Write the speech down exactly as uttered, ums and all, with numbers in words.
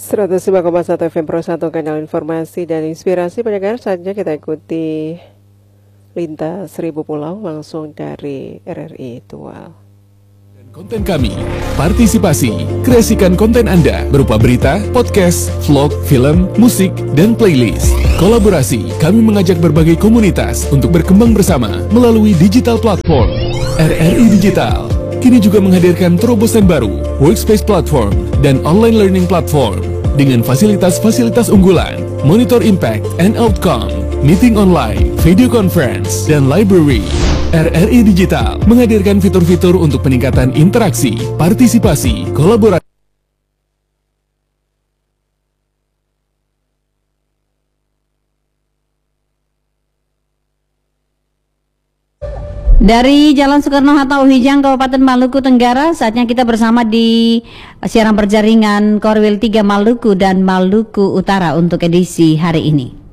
seratus lima koma satu F M Pro satu, kanal informasi dan inspirasi. Pendengar, saatnya kita ikuti Lintas Seribu Pulau langsung dari R R I Tual. Konten kami, partisipasi, kreasikan konten Anda berupa berita, podcast, vlog, film, musik, dan playlist. Kolaborasi, kami mengajak berbagai komunitas untuk berkembang bersama melalui digital platform. R R I Digital kini juga menghadirkan terobosan baru, workspace platform, dan online learning platform dengan fasilitas-fasilitas unggulan, monitor impact and outcome, meeting online, video conference, dan library. R R I Digital menghadirkan fitur-fitur untuk peningkatan interaksi, partisipasi, kolaborasi. Dari Jalan Soekarno-Hatta Uhijang, Kabupaten Maluku Tenggara, saatnya kita bersama di siaran berjaringan Korwil tiga Maluku dan Maluku Utara untuk edisi hari ini.